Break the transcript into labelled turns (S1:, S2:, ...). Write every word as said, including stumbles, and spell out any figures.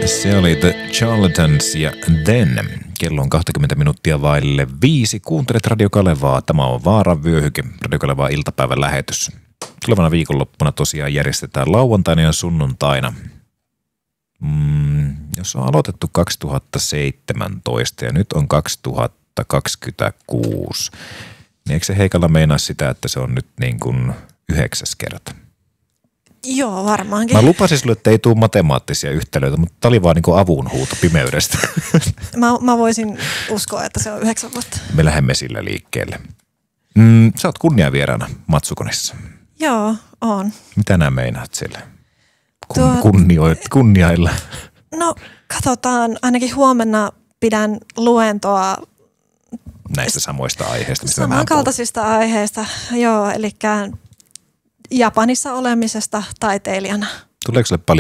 S1: Se oli The Charlatans ja Then. Kello on kaksikymmentä minuuttia vaille viisi. Kuuntelet Radio Kalevaa. Tämä on Vaaran vyöhyke. Radio Kalevaa iltapäivän lähetys. Tulevana viikonloppuna tosiaan järjestetään lauantaina ja sunnuntaina. Mm, jos on aloitettu kaksituhattaseitsemäntoista ja nyt on kaksituhattakaksikymmentäkuusi, niin eikö se Heikalla meinaa sitä, että se on nyt niin kuin yhdeksäs kerta?
S2: Joo, varmaankin.
S1: Mä lupasin sulle, että ei tule matemaattisia yhtälöitä, mutta tää oli vaan niin kuin avunhuuto pimeydestä.
S2: Mä, mä voisin uskoa, että se on yhdeksän vuotta.
S1: Me lähdemme sillä liikkeelle. Mm, sä oot kunniavieraana Matsukonissa.
S2: Joo, on.
S1: Mitä nää meinaat siellä? Kun,
S2: Tuo...
S1: kunnioit, kunniailla.
S2: No, katsotaan. Ainakin huomenna pidän luentoa
S1: näistä samoista aiheista.
S2: Samankaltaisista aiheista, joo, eli Japanissa olemisesta taiteilijana.
S1: Tuleeko sulle paljon